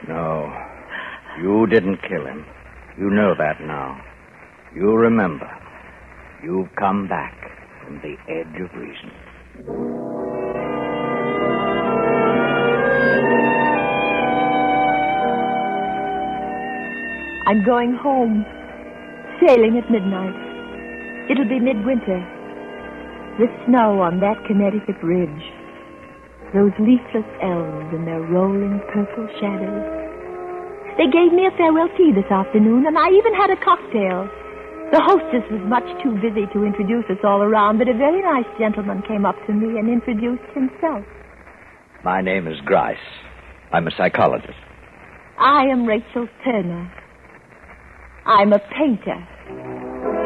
No, you didn't kill him. You know that now. You remember. You've come back from the edge of reason. I'm going home. Sailing at midnight. It'll be midwinter. The snow on that Connecticut ridge. Those leafless elms in their rolling purple shadows. They gave me a farewell tea this afternoon, and I even had a cocktail. The hostess was much too busy to introduce us all around, but a very nice gentleman came up to me and introduced himself. My name is Grice. I'm a psychologist. I am Rachel Turner. I'm a painter.